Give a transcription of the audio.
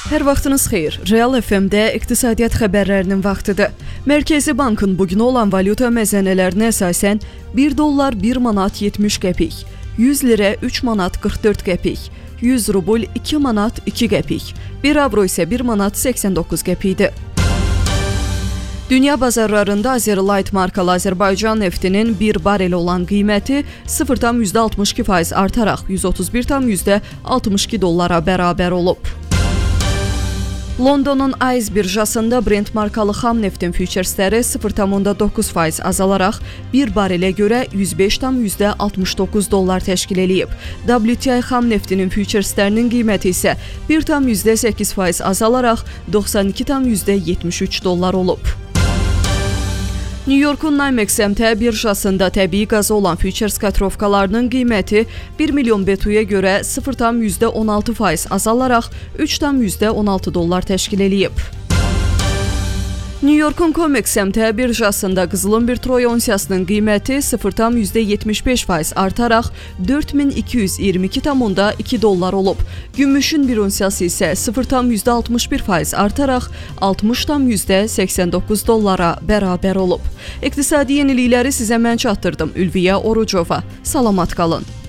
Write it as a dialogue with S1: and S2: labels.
S1: Hər vaxtınız xeyir. Real FM-də iqtisadiyyat xəbərlərinin vaxtıdır. Mərkəzi Bankın bugün olan valyuta məzənələrinə əsasən 1 dollar 1 manat 70 qəpik, 100 lirə 3 manat 44 qəpik, 100 rubl 2 manat 2 qəpik, 1 avro isə 1 manat 89 qəpikdir. Dünya bazarlarında Azerlight markalı Azərbaycan neftinin 1 barel olan qiyməti 0,62% artaraq 131,62 dollara bərabər olub. Londonun ICE birjasında Brent markalı xam neftin füçersləri 0,9% azalaraq 1 barelə görə 105,69 dollar təşkil edib. WTI xam neftinin füçerslərinin qiyməti isə 1,8% azalaraq 92,73 dollar olub. New Yorkun NYMEX əmtəə birjasında təbii qazı olan füçers katrovkalarının qiyməti 1 milyon BTU-ya görə 0,16% azalaraq 3,16 dollar təşkil edib. New Yorkun COMEX əmtəə birjasında qızılın bir troy onsiyasının qiyməti 0,75% artaraq 4222,2 dollar olub. Gümüşün bir onsiyası isə 0,61% artaraq 60,89 dollara bərabər olub. İqtisadi yenilikləri sizə mən çatdırdım. Ülviyə Orucova. Salamat qalın.